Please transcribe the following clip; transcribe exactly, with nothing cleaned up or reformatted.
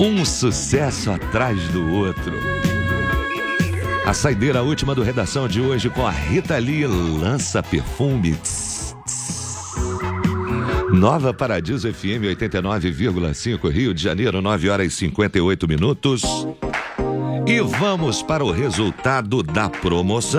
Um sucesso atrás do outro. A saideira última do Redação de hoje com a Rita Lee, Lança Perfume. Tss, tss. Nova Paradiso F M oitenta e nove vírgula cinco, Rio de Janeiro, nove horas e cinquenta e oito minutos. E vamos para o resultado da promoção.